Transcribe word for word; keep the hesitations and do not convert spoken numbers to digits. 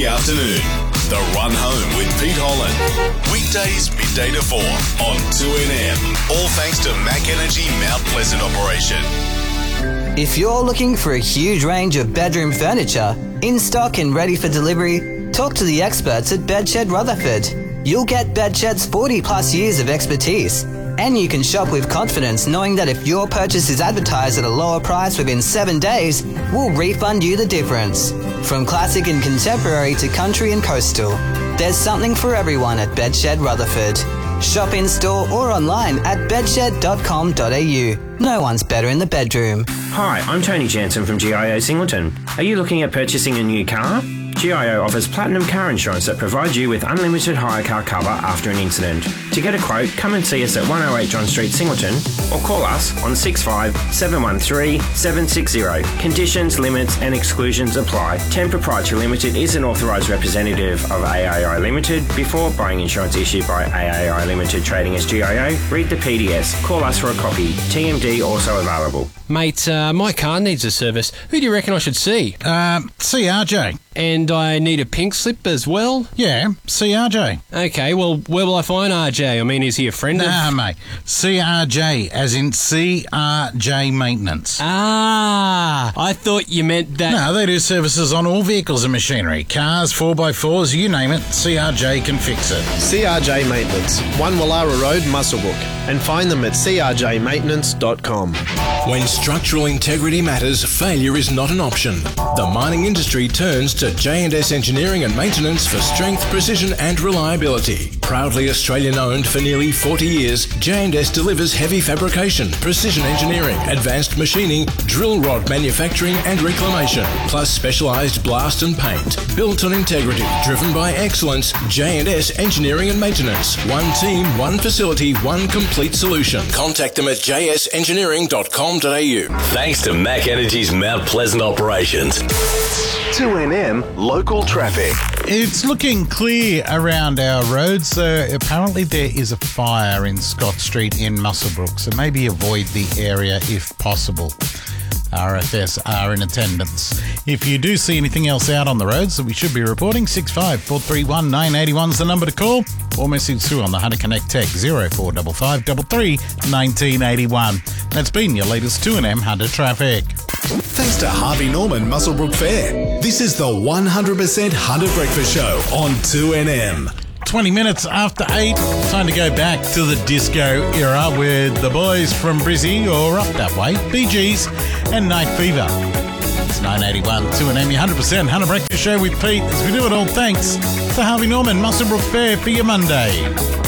the afternoon. The Run Home with Pete Holland. Weekdays midday to four on two N M. All thanks to Mac Energy Mount Pleasant operation. If you're looking for a huge range of bedroom furniture, in stock and ready for delivery, talk to the experts at Bedshed Rutherford. You'll get Bedshed's forty plus years of expertise, and you can shop with confidence knowing that if your purchase is advertised at a lower price within seven days, we'll refund you the difference. From classic and contemporary to country and coastal, there's something for everyone at Bedshed Rutherford. Shop in store or online at bedshed dot com dot a u. No one's better in the bedroom. Hi, I'm Tony Jansen from G I O Singleton. Are you looking at purchasing a new car? G I O offers platinum car insurance that provides you with unlimited hire car cover after an incident. To get a quote, come and see us at one oh eight John Street, Singleton, or call us on six five seven one three seven six zero. Conditions, limits and exclusions apply. Ten Proprietary Limited is an authorised representative of A A I Limited. Before buying insurance issued by A A I Limited trading as G I O, read the P D S. Call us for a copy. T M D also available. Mate, uh, my car needs a service. Who do you reckon I should see? Um, C R J. And I need a pink slip as well? Yeah, C R J. Okay, well, where will I find R J? I mean, is he a friend nah, of... Nah, mate. C R J, as in C R J Maintenance. Ah, I thought you meant that... No, they do services on all vehicles and machinery. Cars, four by fours, you name it, C R J can fix it. C R J Maintenance, one Wallara Road, Muswellbrook. And find them at c r j maintenance dot com. When structural integrity matters, failure is not an option. The mining industry turns to J and S Engineering and Maintenance for strength, precision and reliability. Proudly Australian-owned for nearly forty years, J and S delivers heavy fabrication, precision engineering, advanced machining, drill rod manufacturing and reclamation, plus specialised blast and paint. Built on integrity, driven by excellence, J and S Engineering and Maintenance. One team, one facility, one complete solution. Contact them at j s engineering dot com dot a u. Thanks to Mac Energy's Mount Pleasant operations. two N M local traffic. It's looking clear around our roads. So apparently there is a fire in Scott Street in Muswellbrook, so maybe avoid the area if possible. R F S are in attendance. If you do see anything else out on the roads that we should be reporting, six five four three one nine eight one is the number to call, or message through on the Hunter Connect text zero four five five three three nineteen eighty-one. That's been your latest two N M Hunter traffic. Thanks to Harvey Norman Muswellbrook Fair. This is the one hundred percent Hunter Breakfast Show on two N M. twenty minutes after eight, time to go back to the disco era with the boys from Brizzy, or up that way, Bee Gees and Night Fever. It's nine eighty-one, two N M, your one hundred percent Hunter Breakfast Show with Pete, as we do it all thanks to Harvey Norman Muswellbrook Fair for your Monday.